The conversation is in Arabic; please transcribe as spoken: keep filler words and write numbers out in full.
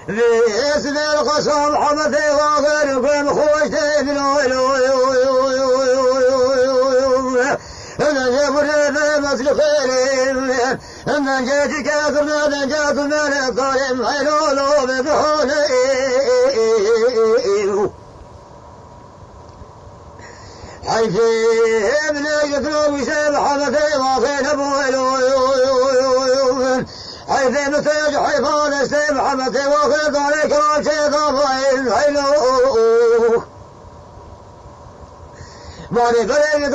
باسم القسم حمتي وغيركم خوشتي بلو أنا جبر بمثل خيرين أنا جيتك أكرنا أنا جاك من القائم حلولو بكحولي حيثي ابن يقتلوا بسيب حمتي وخين أبويلو حيثي نتيج حيفان السيب حمتي وخين عليك وشي ضفين حلو ماني قليل